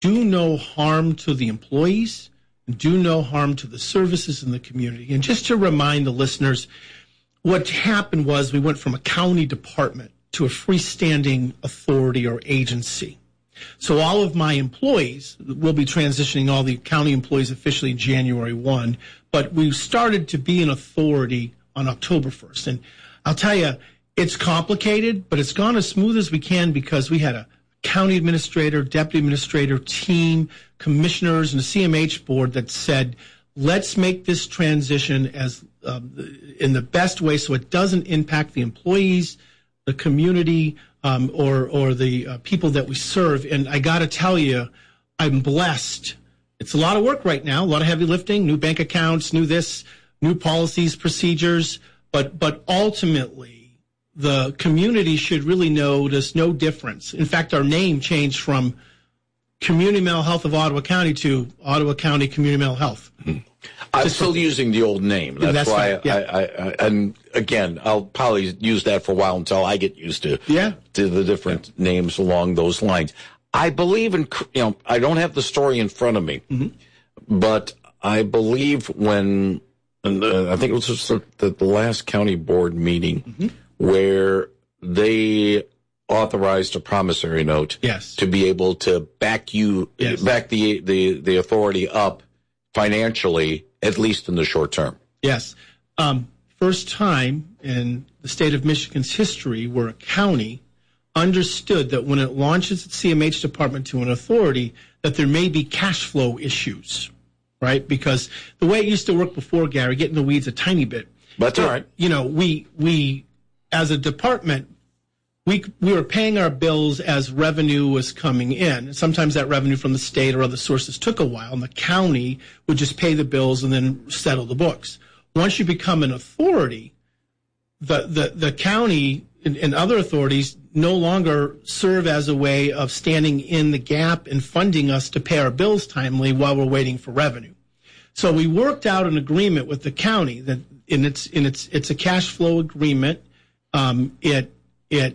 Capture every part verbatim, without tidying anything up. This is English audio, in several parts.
do no harm to the employees, and do no harm to the services in the community. And just to remind the listeners, what happened was we went from a county department to a freestanding authority or agency. So all of my employees, will be transitioning all the county employees officially January first, but we started to be an authority on October first. And I'll tell you, it's complicated, but it's gone as smooth as we can because we had a county administrator, deputy administrator, team, commissioners, and a C M H board that said, let's make this transition as um, in the best way so it doesn't impact the employees, the community, um, or or the uh, people that we serve. And I got to tell you, I'm blessed. It's a lot of work right now, a lot of heavy lifting, new bank accounts, new this, new policies, procedures, but but ultimately, the community should really know there's no difference. In fact, our name changed from Community Mental Health of Ottawa County to Ottawa County Community Mental Health. Mm-hmm. I'm Just still for, using the old name. That's, that's why right, yeah. I, I, I, and again, I'll probably use that for a while until I get used to, yeah. to the different yeah. names along those lines. I believe in, you know, I don't have the story in front of me, mm-hmm. but I believe when, and, uh, I think it was just the, the last county board meeting, mm-hmm. where they authorized a promissory note yes. to be able to back you, yes. back the, the, the authority up financially, at least in the short term. Yes. Um, first time in the state of Michigan's history where a county understood that when it launches its C M H department to an authority, that there may be cash flow issues, right? Because the way it used to work before, Gary, get in the weeds a tiny bit. That's all right. You know, we, we, as a department, we we were paying our bills as revenue was coming in. Sometimes that revenue from the state or other sources took a while, and the county would just pay the bills and then settle the books. Once you become an authority, the the, the county and, and other authorities no longer serve as a way of standing in the gap and funding us to pay our bills timely while we're waiting for revenue. So we worked out an agreement with the county that in its in its it's a cash flow agreement. Um, it it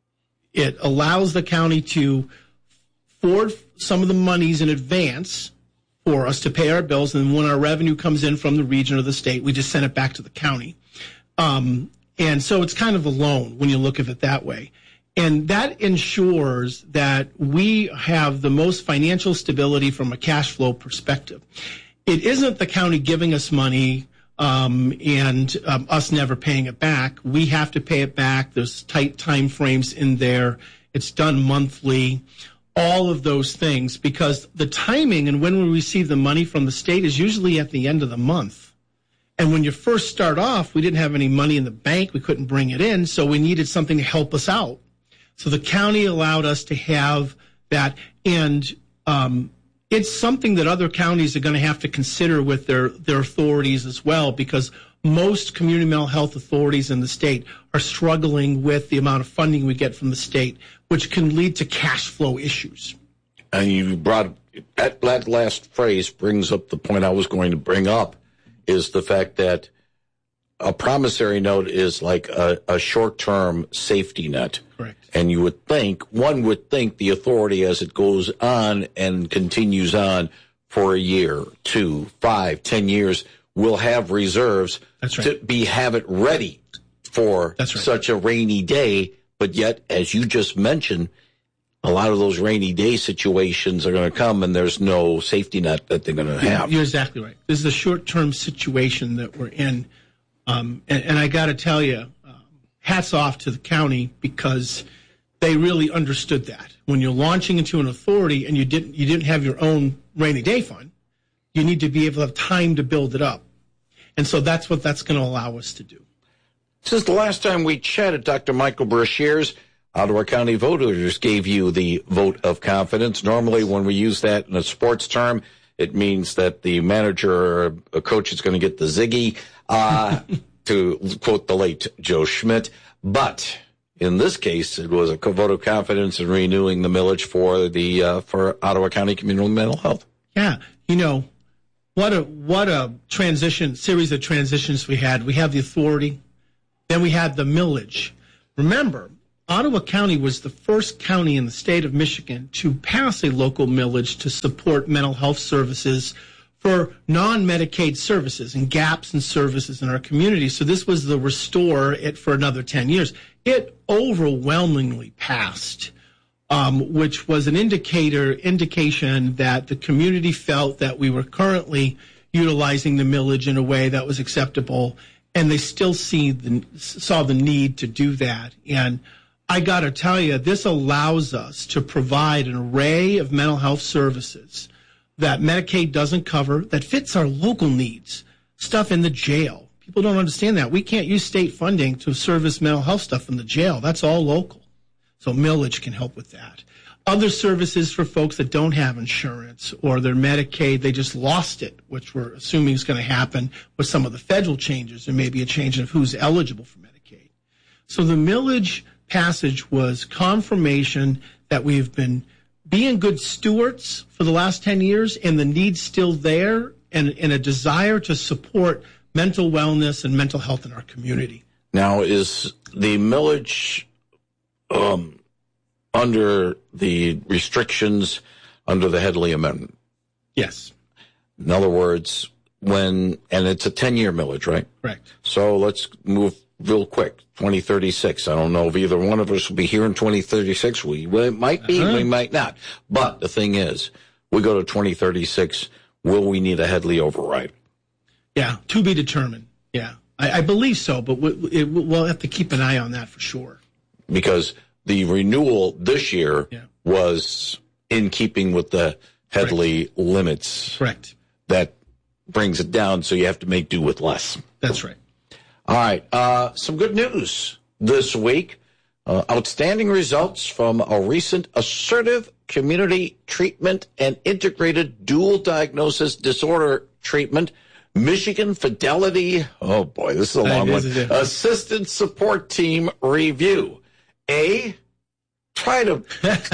it allows the county to forward some of the monies in advance for us to pay our bills, and when our revenue comes in from the region or the state, we just send it back to the county. Um, and so it's kind of a loan when you look at it that way. And that ensures that we have the most financial stability from a cash flow perspective. It isn't the county giving us money Um, and um, us never paying it back. We have to pay it back. There's tight time frames in there. It's done monthly. All of those things, because the timing and when we receive the money from the state is usually at the end of the month. And when you first start off, we didn't have any money in the bank. We couldn't bring it in, so we needed something to help us out. So the county allowed us to have that, and um, it's something that other counties are going to have to consider with their, their authorities as well, because most community mental health authorities in the state are struggling with the amount of funding we get from the state, which can lead to cash flow issues. And you brought, that, that last phrase brings up the point I was going to bring up, is the fact that a promissory note is like a, a short-term safety net. Correct. And you would think, one would think the authority as it goes on and continues on for a year, two, five, ten years, will have reserves That's right. to be, have it ready for That's right. such a rainy day. But yet, as you just mentioned, a lot of those rainy day situations are going to come and there's no safety net that they're going to have. You're exactly right. This is a short-term situation that we're in. Um, and, and I got to tell you, um, hats off to the county, because they really understood that. When you're launching into an authority and you didn't you didn't have your own rainy day fund, you need to be able to have time to build it up. And so that's what that's going to allow us to do. Since the last time we chatted, Doctor Michael Brashears, Ottawa County voters gave you the vote of confidence. Normally, when we use that in a sports term, it means that the manager or a coach is going to get the ziggy, uh, to quote the late Joe Schmidt. But in this case, it was a vote of confidence in renewing the millage for the uh, for Ottawa County Community Mental Health. Yeah, you know, what a what a transition series of transitions we had. We have the authority, then we had the millage. Remember, Ottawa County was the first county in the state of Michigan to pass a local millage to support mental health services for non-Medicaid services and gaps in services in our community. So this was the restore it for another ten years. It overwhelmingly passed, um, which was an indicator, indication that the community felt that we were currently utilizing the millage in a way that was acceptable, and they still see the, saw the need to do that. And I got to tell you, this allows us to provide an array of mental health services that Medicaid doesn't cover, that fits our local needs, stuff in the jail. People don't understand that. We can't use state funding to service mental health stuff in the jail. That's all local. So millage can help with that. Other services for folks that don't have insurance or their Medicaid, they just lost it, which we're assuming is going to happen with some of the federal changes. There may be a change of who's eligible for Medicaid. So the millage passage was confirmation that we've been being good stewards for the last ten years, and the need's still there, and, and a desire to support mental wellness and mental health in our community. Now, is the millage um, under the restrictions under the Headley Amendment? Yes. In other words, when, and it's a ten-year millage, right? Correct. So let's move real quick. twenty thirty-six. I don't know if either one of us will be here in twenty thirty-six. We, we might be, uh-huh. we might not. But the thing is, we go to twenty thirty-six, will we need a Headley override? Yeah, to be determined. Yeah, I, I believe so, but we, it, we'll have to keep an eye on that for sure. Because the renewal this year yeah. was in keeping with the Headley Correct. limits. Correct. That brings it down, so you have to make do with less. That's right. All right. Uh, some good news this week. Uh, outstanding results from a recent assertive community treatment and integrated dual diagnosis disorder treatment. Michigan Fidelity. Oh, boy, this is a long one. Assistant Support Team Review. A, try to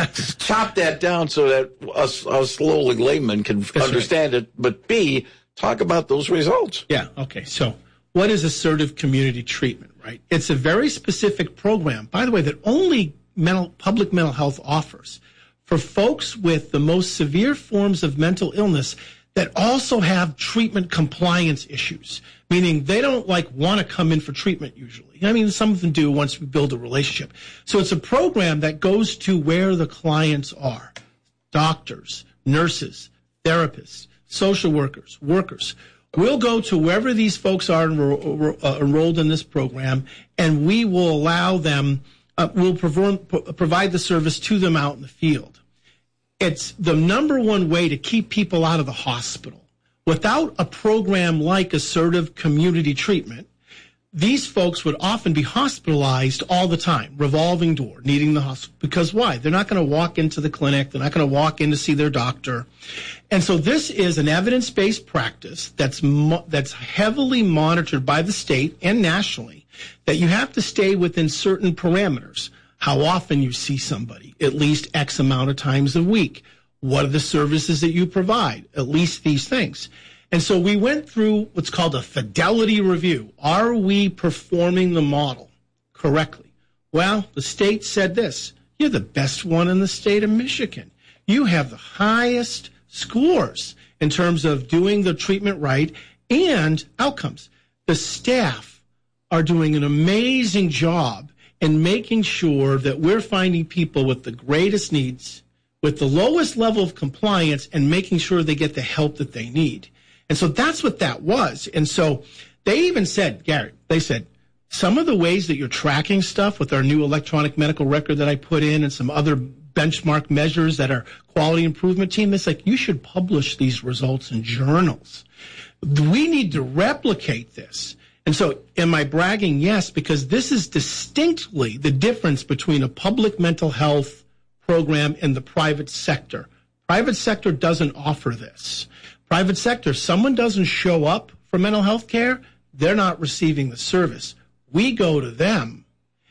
chop that down so that us, us lowly laymen can That's understand right. it. But B, talk about those results. Yeah. Okay. So what is assertive community treatment, right? It's a very specific program, by the way, that only mental, public mental health offers for folks with the most severe forms of mental illness that also have treatment compliance issues, meaning they don't like want to come in for treatment usually. I mean, some of them do once we build a relationship. So it's a program that goes to where the clients are: doctors, nurses, therapists, social workers, workers. We'll go to wherever these folks are enro- uh, enrolled in this program, and we will allow them, uh, we'll perform, p- provide the service to them out in the field. It's the number one way to keep people out of the hospital. Without a program like assertive community treatment, these folks would often be hospitalized all the time, revolving door, needing the hospital. Because why? They're not going to walk into the clinic. They're not going to walk in to see their doctor. And so this is an evidence-based practice that's mo- that's heavily monitored by the state and nationally, that you have to stay within certain parameters. How often you see somebody, at least X amount of times a week. What are the services that you provide? At least these things. And so we went through what's called a fidelity review. Are we performing the model correctly? Well, the state said this: you're the best one in the state of Michigan. You have the highest scores in terms of doing the treatment right and outcomes. The staff are doing an amazing job in making sure that we're finding people with the greatest needs, with the lowest level of compliance, and making sure they get the help that they need. And so that's what that was. And so they even said, Garrett, they said, some of the ways that you're tracking stuff with our new electronic medical record that I put in and some other benchmark measures that our quality improvement team, it's like, you should publish these results in journals. We need to replicate this. And so am I bragging? Yes, because this is distinctly the difference between a public mental health program and the private sector. Private sector doesn't offer this. Private sector, someone doesn't show up for mental health care, they're not receiving the service. We go to them,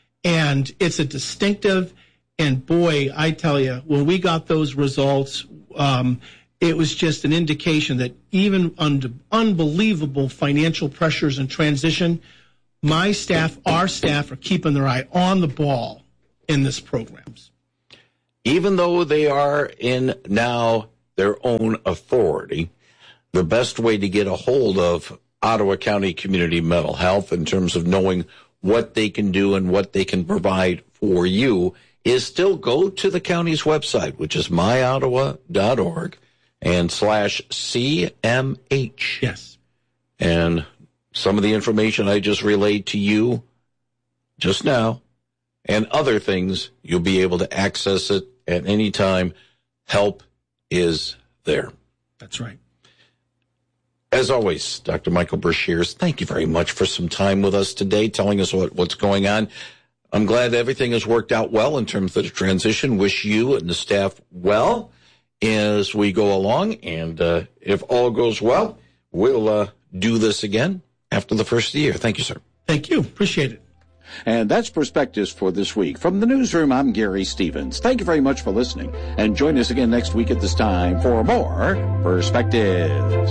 and it's a distinctive, and boy, I tell you, when we got those results, um, it was just an indication that even under unbelievable financial pressures and transition, my staff, our staff, are keeping their eye on the ball in this programs. Even though they are in now their own authority, the best way to get a hold of Ottawa County Community Mental Health in terms of knowing what they can do and what they can provide for you is still go to the county's website, which is my ottawa dot org and slash C M H. Yes. And some of the information I just relayed to you just now and other things, you'll be able to access it at any time. Help is there. That's right. As always, Doctor Michael Brashears, thank you very much for some time with us today, telling us what, what's going on. I'm glad everything has worked out well in terms of the transition. Wish you and the staff well as we go along. And uh, if all goes well, we'll uh, do this again after the first of the year. Thank you, sir. Thank you. Appreciate it. And that's Perspectives for this week. From the newsroom, I'm Gary Stevens. Thank you very much for listening. And join us again next week at this time for more Perspectives.